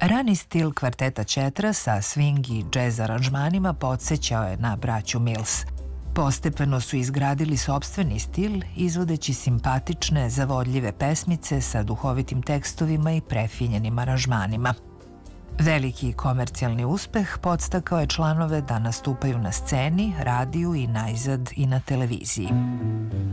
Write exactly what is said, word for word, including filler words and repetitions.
Rani stil kvarteta Četra sa swing i džez aranžmanima podsjećao je na braću Mills. Postepeno su izgradili sopstveni stil, izvodeći simpatične, zavodljive pesmice sa duhovitim tekstovima i prefinjenim aranžmanima. Veliki komercijalni uspeh podstakao je članove da nastupaju na sceni, radiju i najzad i na televiziji.